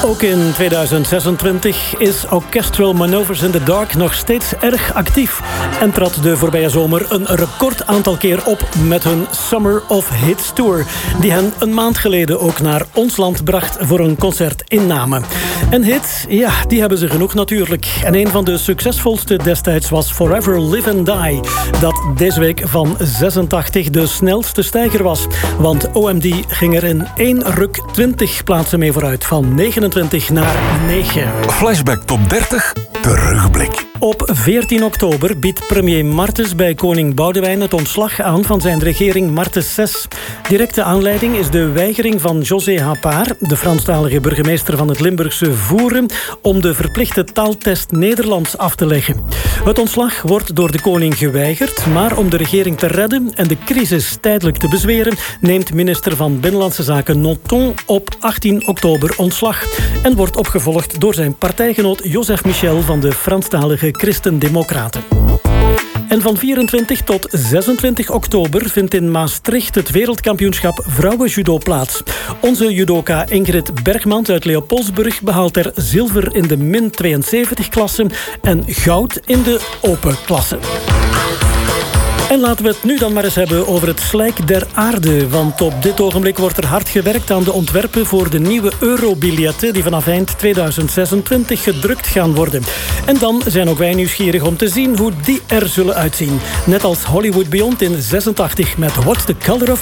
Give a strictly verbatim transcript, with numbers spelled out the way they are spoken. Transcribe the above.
Ook in tweeduizend zesentwintig is Orchestral Maneuvers in the Dark nog steeds erg actief en trad de voorbije zomer een record aantal keer op met hun Summer of Hits Tour, die hen een maand geleden ook naar ons land bracht voor een concertinname. En hits, ja, die hebben ze genoeg natuurlijk. En een van de succesvolste destijds was Forever Live and Die, dat deze week van zesentachtig de snelste stijger was. Want O M D ging er in één ruk twintig plaatsen mee vooruit, van negenentwintig naar negen. Flashback Top dertig, terugblik. Op veertien oktober biedt premier Martens bij koning Boudewijn het ontslag aan van zijn regering Martens zes. Directe aanleiding is de weigering van José Hapard, de Franstalige burgemeester van het Limburgse Voeren, om de verplichte taaltest Nederlands af te leggen. Het ontslag wordt door de koning geweigerd, maar om de regering te redden en de crisis tijdelijk te bezweren, neemt minister van Binnenlandse Zaken Nonton op achttien oktober ontslag en wordt opgevolgd door zijn partijgenoot Joseph Michel van de Franstalige Christen-Democraten. En van vierentwintig tot zesentwintig oktober vindt in Maastricht het wereldkampioenschap vrouwenjudo plaats. Onze judoka Ingrid Bergmans uit Leopoldsburg behaalt er zilver in de min tweeënzeventig-klasse en goud in de open klasse. En laten we het nu dan maar eens hebben over het slijk der aarde. Want op dit ogenblik wordt er hard gewerkt aan de ontwerpen voor de nieuwe eurobiljetten die vanaf eind tweeduizend zesentwintig gedrukt gaan worden. En dan zijn ook wij nieuwsgierig om te zien hoe die er zullen uitzien. Net als Hollywood Beyond in zesentachtig met What's the Color of